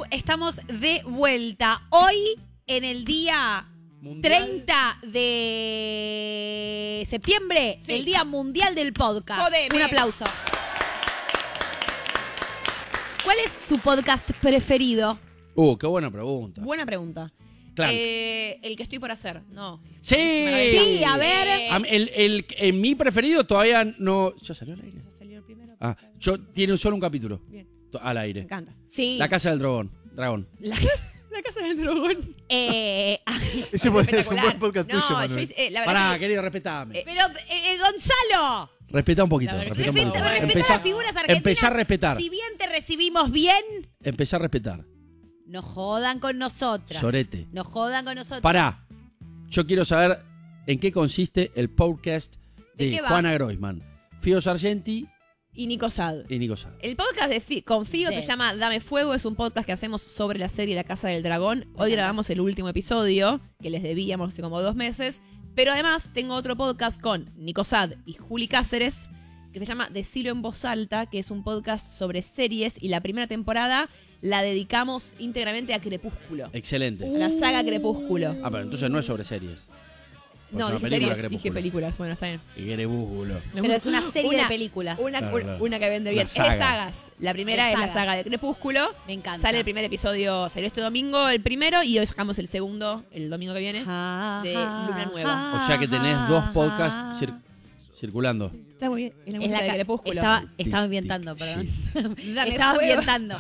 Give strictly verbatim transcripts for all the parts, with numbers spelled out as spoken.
Hello, estamos de vuelta. Hoy, en el día mundial. treinta de septiembre, sí. El Día Mundial del Podcast. Jodeme. Un aplauso. ¿Cuál es su podcast preferido? Uh, qué buena pregunta. Buena pregunta. Eh, el que estoy por hacer, no. Sí, sí, a ver. Eh, el, el, el, mi preferido todavía no. ¿Ya salió al aire? ¿Ya salió el primero? Ah, yo tiene solo un capítulo. Bien. Al aire. Me encanta. Sí. La Casa del Dragón. Dragón. La, la Casa del Dragón. Eh, Ese es un buen podcast no, tuyo, Manuel. Yo, eh, la Pará, que... querido, respetame. Eh, pero, eh, Gonzalo. Respeta un poquito. La Respeta un Respeta, poquito. respeta Empezá, las figuras argentinas. empezá a respetar. Si bien te recibimos bien, Empezá a respetar. no jodan con nosotras. Sorete. No jodan con nosotras. Pará. Yo quiero saber en qué consiste el podcast ¿De de, qué va? Juana Groisman, Fío Sargenti Y Nico Sad. y Nico Sad. El podcast de Fi- con Fío Sí. se llama Dame Fuego, es un podcast que hacemos sobre la serie La Casa del Dragón. Hoy grabamos el último episodio, que les debíamos hace como dos meses. Pero además tengo otro podcast con Nico Sad y Juli Cáceres, que se llama Decilo en Voz Alta, que es un podcast sobre series. Y la primera temporada la dedicamos íntegramente a Crepúsculo. Excelente. A la saga Crepúsculo. Ah, pero entonces no es sobre series. No, Es una dije película, series, Crepúsculo. dije películas. Bueno, está bien. Y Crepúsculo. Pero es una serie Una- de películas. Una, Claro, una- claro. una que vende bien. Una saga. Es de sagas. La primera Es es, la sagas. saga de Crepúsculo. Me encanta. Sale el primer episodio, salió este domingo el primero y hoy sacamos el segundo, el domingo que viene, de Luna Nueva. O sea que tenés dos podcasts cir- circulando. Está muy bien. Es la Es música la de ca- Crepúsculo. Estaba, Artistic estaba ambientando, perdón. Dame Estaba fuego. ambientando.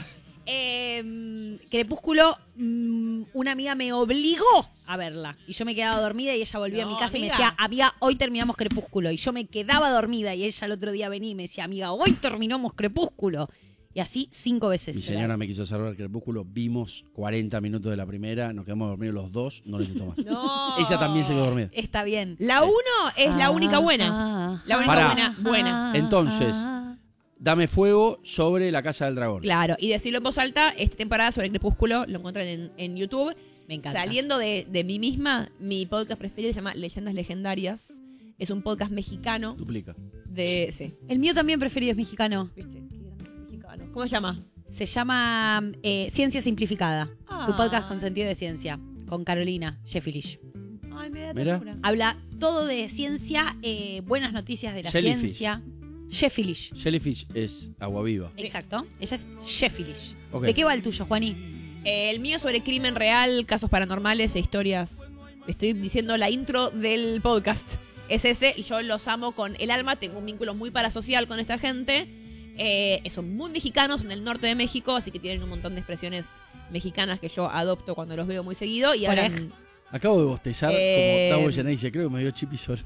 Eh, Crepúsculo, mm, una amiga me obligó a verla. Y yo me quedaba dormida y ella volvía No, a mi casa y me amiga. decía, amiga, hoy terminamos Crepúsculo. Y yo me quedaba dormida y ella el otro día venía y me decía, amiga, hoy terminamos Crepúsculo. Y así cinco veces. Mi señora me quiso hacer ver Crepúsculo, vimos cuarenta minutos de la primera, nos quedamos dormidos los dos, no lo intentó más. No. Ella también se quedó dormida. Está bien. La uno es la única Ah, buena. La única Pará. buena, buena. Entonces, Dame Fuego sobre la Casa del Dragón. Claro, y decirlo en voz alta, esta temporada sobre Crepúsculo lo encuentran en, en YouTube. Me encanta. Saliendo de, de mí misma, mi podcast preferido se llama Leyendas Legendarias. Es un podcast mexicano Duplica. de... Sí. El mío también preferido es mexicano. ¿Viste? Qué grande mexicano. ¿Cómo se llama? Se llama eh, Ciencia Simplificada. Ah. Tu podcast con sentido de ciencia. Con Carolina Sheffield. Ay, me da Mira. ternura. Habla todo de ciencia, eh, buenas noticias de la Jellyfish. ciencia. Sheffield. Jellyfish es agua viva. Exacto. Ella es Sheffield. Ok. ¿De qué va el tuyo, Juani? Eh, el mío sobre crimen real, casos paranormales e historias. Estoy diciendo la intro del podcast. Es ese, y yo los amo con el alma. Tengo un vínculo muy parasocial con esta gente. Eh, son muy mexicanos, en el norte de México, así que tienen un montón de expresiones mexicanas que yo adopto cuando los veo muy seguido. Y ahora Orej. Acabo de bostezar Eh, como Tavo Geneise, creo que me dio chipi solo.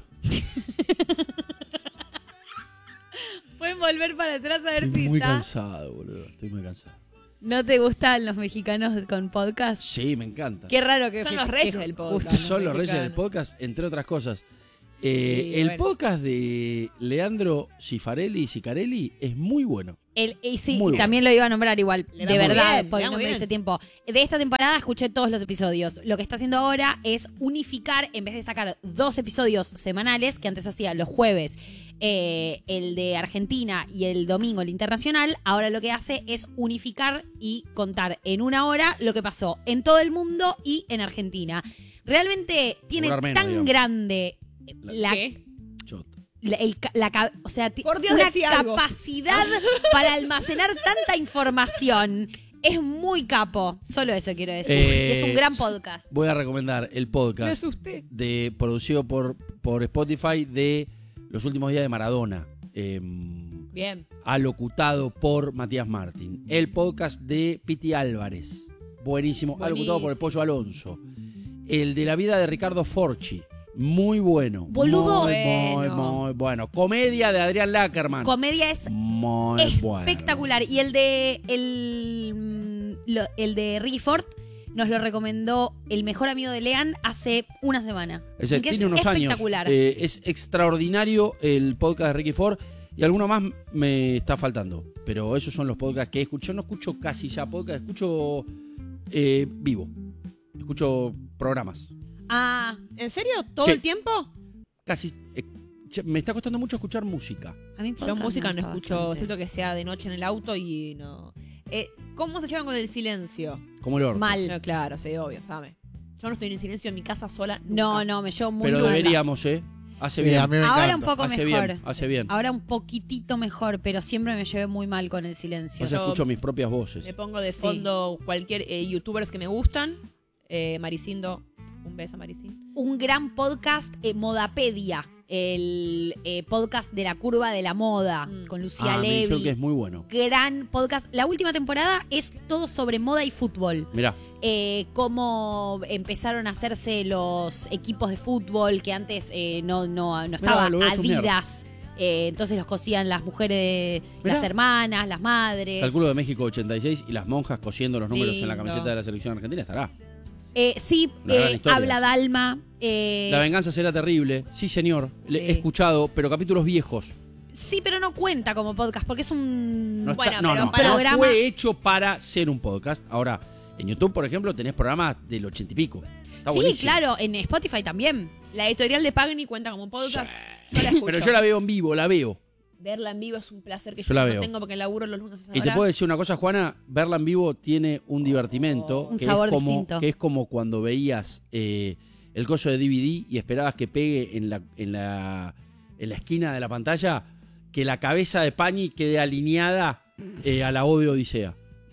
Pueden volver para atrás a ver Estoy si muy está. cansado, boludo. Estoy muy cansado. ¿No te gustan los mexicanos con podcast? Sí, me encanta. Qué raro que son que- los reyes que del justo- podcast. Son los reyes del mexicanos. podcast, entre otras cosas. Eh, Sí, el bueno. podcast de Leandro Cifarelli y Sicarelli es muy bueno. El, y sí, Muy y bueno. también lo iba a nombrar igual, Le de va muy verdad, bien, porque le va no muy me diste bien. tiempo. De esta temporada escuché todos los episodios. Lo que está haciendo ahora es unificar, en vez de sacar dos episodios semanales, que antes hacía los jueves, eh, el de Argentina y el domingo el internacional, ahora lo que hace es unificar y contar en una hora lo que pasó en todo el mundo y en Argentina. Realmente tiene Durar menos, tan digamos. grande la, ¿Qué? Chota. la, el ca- la ca- o sea, ti- Por Dios, una decía algo. capacidad para almacenar tanta información. Es muy capo. Solo eso quiero decir. Eh, Y es un gran podcast. Voy a recomendar el Me podcast asusté. de, producido por, por Spotify de Los Últimos Días de Maradona. Eh, Bien. alocutado por Matías Martín. El podcast de Piti Álvarez. Buenísimo. Alocutado por el Pollo Alonso. El de la vida de Ricardo Forchi. Muy bueno. Boludo. Muy, muy, Bueno. muy bueno. Comedia de Adrián Lackerman. Comedia es muy bueno. espectacular. Y el de el, mm, lo- el de Ricky Ford nos lo recomendó el mejor amigo de Lean hace una semana. Ese, Que tiene es unos años. espectacular. Eh, es extraordinario el podcast de Ricky Ford. Y alguno más me está faltando. Pero esos son los podcasts que escucho. Yo no escucho casi ya podcast. Escucho eh, vivo. Escucho programas. Ah, ¿En serio? ¿Todo Sí. el tiempo? Casi. eh, che, me está costando mucho escuchar música. a mí Yo podcast música me no gusta escucho, bastante. siento que sea de noche en el auto y no. Eh, ¿Cómo se llevan con el silencio? Como el orto. Mal. No, claro, sí, obvio, sabe. Yo no estoy en silencio en mi casa sola nunca. No, no, me llevo muy Pero mal. deberíamos, ¿eh? Hace Sí, bien. a mí me Ahora encanta. un poco hace mejor. bien, hace bien. Ahora un poquitito mejor, pero siempre me llevé muy mal con el silencio. Yo Yo- escucho mis propias voces. Me pongo de Sí. fondo cualquier eh, youtubers que me gustan. Eh, Maricindo, un beso a Maricín. Un gran podcast, eh, Modapedia, el eh, podcast de la curva de la moda, Mm. con Lucía Ah, me Levy. dijeron que es muy bueno. Gran podcast. La última temporada es todo sobre moda y fútbol. Mirá, Eh, cómo empezaron a hacerse los equipos de fútbol que antes eh, no, no, no estaba lo voy a chusmear. Adidas. Eh, entonces los cosían las mujeres, Mirá. las hermanas, las madres. calculo de México ochenta y seis y las monjas cosiendo los números en la Lindo. camiseta de la selección argentina estará. Eh, sí, Una gran eh, historia. habla Dalma. eh, La venganza será terrible. Sí, señor. Le Sí. he escuchado, pero capítulos viejos. sí, pero no cuenta como podcast porque es un No, está- Bueno, no, pero no, para- no programa- fue hecho para ser un podcast. Ahora, en YouTube, por ejemplo, tenés programas del ochenta y pico. Está Sí, buenísimo. claro, en Spotify también. La editorial de Pagni cuenta como un podcast. Yo la escucho. Pero yo la veo en vivo, la veo. Verla en vivo es un placer que Yo yo, la no veo. tengo porque laburo los lunes a esa Y te hora. puedo decir una cosa, Juana, verla en vivo tiene un divertimento. Un que sabor es como, distinto. Que es como cuando veías eh, el coso de D V D y esperabas que pegue en la, en, la, en la esquina de la pantalla, que la cabeza de Pañi quede alineada eh, a la O de Odisea.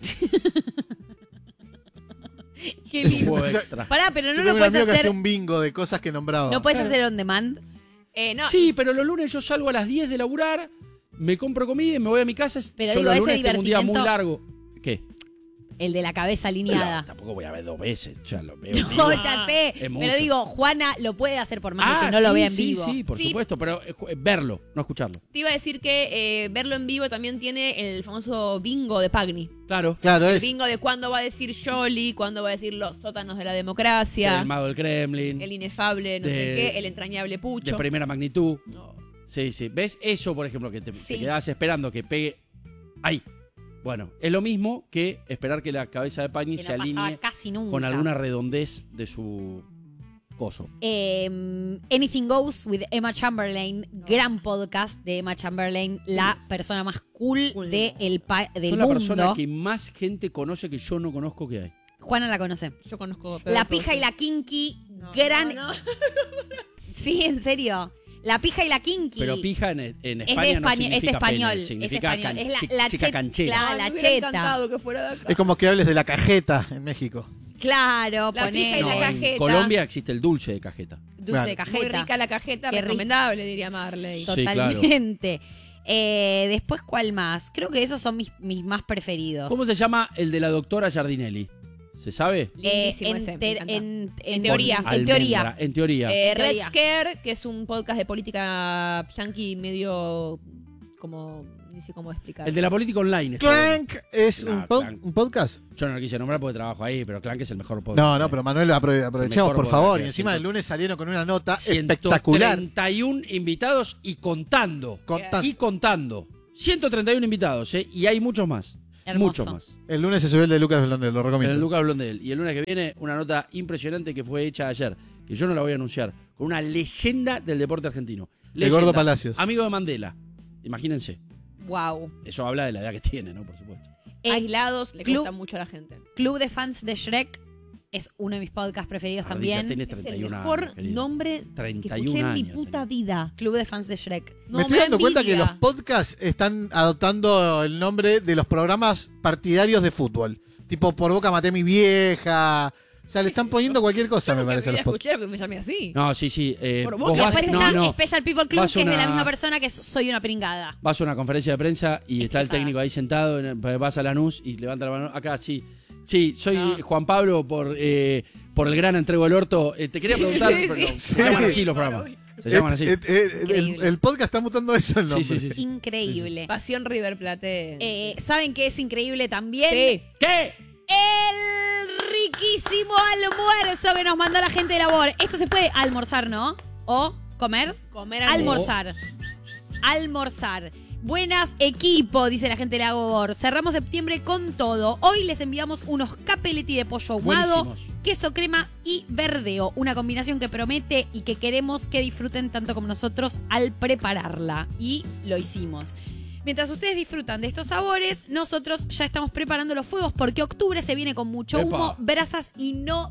Qué Un lindo. juego O sea, extra. Pará, pero no Yo lo tengo un puedes amigo que hacer. hacía un bingo de cosas que nombraba. No puedes hacer on demand. Eh, no, Sí, pero los lunes yo salgo a las diez de laburar, me compro comida y me voy a mi casa. Pero yo digo, los ese lunes tengo un día muy divertimento- largo. ¿Qué? El de la cabeza Pero alineada. tampoco voy a ver dos veces. Ya lo veo en No, vivo. ya sé. Es Pero mucho. digo, Juana lo puede hacer por más de Ah, que no lo sí, vea en sí, vivo. Sí, por Sí. supuesto, pero eh, ju- verlo, no escucharlo. te iba a decir que eh, verlo en vivo también tiene el famoso bingo de Pagni. Claro. Claro, El es. bingo de cuándo va a decir Jolly, cuándo va a decir los sótanos de la Ser democracia, el mago del Kremlin, el inefable, no De- sé qué, el entrañable de Pucho. primera magnitud. No. Sí, sí. ¿Ves? Eso, por ejemplo, que te, Sí. te quedabas esperando que pegue ahí. Bueno, es lo mismo que esperar que la cabeza de Pañi Que se no pasaba alinee casi nunca. con alguna redondez de su coso. Eh, Anything Goes with Emma Chamberlain, gran podcast de Emma Chamberlain, la persona más cool, Cool de del el pa- del Son la mundo. persona que más gente conoce que yo no conozco que hay. Juana la conoce. Yo conozco. La pija y la kinky, No, gran. no, no. Sí, en serio. La pija y la kinky. Pero pija en, en es, España de no España- es significa español. pene, Es significa español. can- Es la, chi- la chica chet- canchera. claro, Ay, la me hubiera cheta. encantado que fuera de acá. Es como que hables de la cajeta en México. Claro, La pija y ponele. la en cajeta. Colombia existe el dulce de cajeta. Dulce Claro. de cajeta. Muy rica la cajeta, Qué rica. recomendable, diría Marley. Sí, Totalmente. Eh, después, ¿cuál más? Creo que esos son mis, mis más preferidos. ¿Cómo se llama el de la doctora Giardinelli? ¿Se sabe? Eh, Lindísimo en, ese, me te- encanta. en- en teoría. En Almendra, teoría. En teoría. Eh, Red Teoría. Scare, que es un podcast de política yankee medio como, no sé cómo explicar. el de la política online. está bueno. Clank es No, un, po- Clank. un podcast. Yo no lo quise nombrar porque trabajo ahí, pero Clank es el mejor podcast. No, no, pero Manuel, apro- aprovechemos, mejor por podcast favor. que Y encima hay. del lunes salieron con una nota espectacular. ciento treinta y uno invitados y contando. Contan- Y contando. ciento treinta y uno invitados, ¿eh? Y hay muchos más. Hermoso. Muchos más. El lunes se subió el de Lucas Blondel, lo El recomiendo. Lucas Blondel. Y el lunes que viene, una nota impresionante que fue hecha ayer, que yo no la voy a anunciar, con una leyenda del deporte argentino. El Gordo Leyenda. Palacios. Amigo de Mandela. Imagínense. Wow. Eso habla de la edad que tiene, ¿no? Por supuesto. Eh, Aislados, le Club- gusta mucho a la gente. Club de fans de Shrek es uno de mis podcasts preferidos Ardilla también. tiene Es el treinta y uno mejor años, querido. nombre que treinta y escuché uno en mi años puta tenía. vida. Club de fans de Shrek. No me estoy dando cuenta que envidia. los podcasts están adoptando el nombre de los programas partidarios de fútbol. Tipo, por Boca maté a mi vieja. O sea, le están poniendo cualquier cosa, me Nunca parece, a me los podcasts. escuché porque me llamé así. No, sí, sí. eh, Por vos vos Y que vas, después no, está no, Special People Club, Vas que es de la una- misma persona que es Soy una pringada. vas a una conferencia de prensa y está el Estresada. técnico ahí sentado, en- vas a Lanús y levanta la mano. Acá, sí. Sí, soy No. Juan Pablo por, eh, por el gran entrego del orto. Eh, te quería preguntar, sí, pero sí. se llaman así los programas. Se llaman así. Et- et- et- el, Increíble. el podcast está mutando eso el Sí, nombre. sí, sí, sí. Increíble. Pasión River Plate. Eh, ¿Saben qué es increíble también? sí. ¿Qué? El riquísimo almuerzo que nos mandó la gente de Labor. Esto se puede almorzar, ¿no? O comer. Comer algo. Almorzar. Almorzar. Buenas equipo, dice la gente de Labor. Cerramos septiembre con todo. Hoy les enviamos unos capeletti de pollo ahumado, Buenísimos. queso crema y verdeo. Una combinación que promete y que queremos que disfruten tanto como nosotros al prepararla. Y lo hicimos. Mientras ustedes disfrutan de estos sabores, nosotros ya estamos preparando los fuegos porque octubre se viene con mucho Epa. humo, brasas y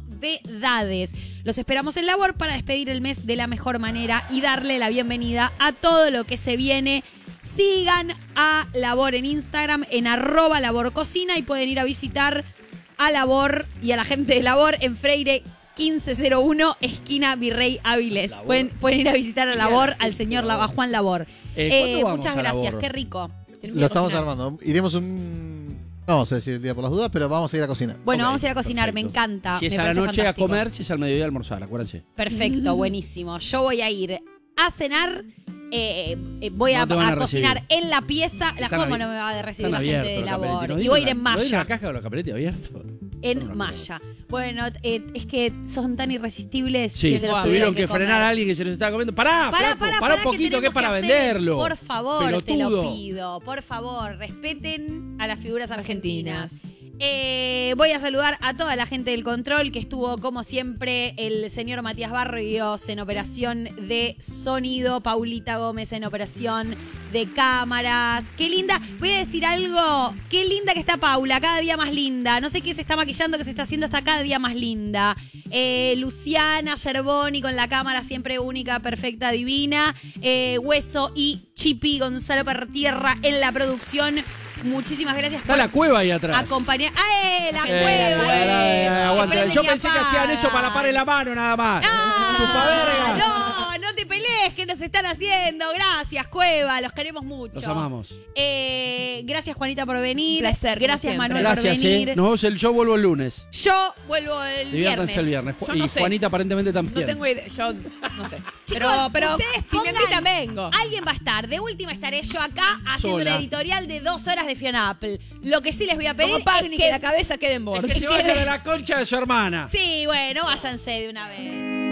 novedades. Los esperamos en Labor para despedir el mes de la mejor manera y darle la bienvenida a todo lo que se viene. Sigan a Labor en Instagram, en arroba Labor Cocina, y pueden ir a visitar a Labor y a la gente de Labor en Freire quince cero uno, esquina Virrey Áviles. Pueden, pueden ir a visitar a Labor, al señor Lava, Juan Labor. Eh, Eh, ¿cuándo vamos muchas a gracias, Labor? qué rico. Lo estamos armando. Iremos un... No vamos a decir el día por las dudas, pero vamos a ir a cocinar. Bueno, Ok, vamos a ir a cocinar, perfecto. me encanta. Si es me a la parece noche fantástico. a comer, si es al mediodía a almorzar, acuérdense. Perfecto, buenísimo. Yo voy a ir a cenar. eh, eh, voy a, No te van a a cocinar recibir. en la pieza. La Están Cómo abi- no me va a recibir Están la gente de abiertos los Labor. Caperetti. Y voy a ir en ¿No hay malla. una caja de los Caperetti abiertos? En malla. Bueno, eh, es que son tan irresistibles Sí, que se los tuvieron tuvieron que, frenar a alguien que se los estaba comiendo. ¡Pará! Pará, flaco, pará, pará pará, un poquito, que es tenemos para hacer. venderlo. Por favor, te lo Pelotudo. pido. Por favor, respeten a las figuras argentinas. Argentinas. Eh, voy a saludar a toda la gente del control que estuvo, como siempre, el señor Matías Barrios en operación de sonido, Paulita Gómez en operación de cámaras. Qué linda. Voy a decir algo. Qué linda que está Paula, cada día más linda. No sé qué se está maquillando, qué se está haciendo, está cada día más linda. Eh, Luciana Yerboni con la cámara siempre única, perfecta, divina. Eh, Hueso y Chipi Gonzalo Pertierra en la producción. Muchísimas gracias Está por la cueva ahí atrás. acompañar. ¡Eh, la Eh, cueva! eh, eh! aguanta. Prenden Yo y pensé que hacían eso para parar la mano nada más. ¡Ah! Chupaverga. No, no te pelees, que nos están haciendo. Gracias, Cueva, los queremos mucho. Los amamos. Eh, gracias, Juanita, por venir. Un placer, como Gracias, siempre. Manuel, Gracias, por venir. eh. Nos vemos el yo vuelvo el lunes. Yo vuelvo el Diviértanse viernes. el viernes. Ju- Yo no y sé. Juanita aparentemente también. No tengo idea. Yo no sé. Chicos, pero pero ustedes si me pongan- invitan, vengo. Alguien va a estar. De última estaré yo acá haciendo Sola. una editorial de dos horas de Fiona Apple. Lo que sí les voy a pedir Como Pagni, es que que... la cabeza quede en borde. Que se vaya de la concha de su hermana. Sí, bueno, váyanse de una vez.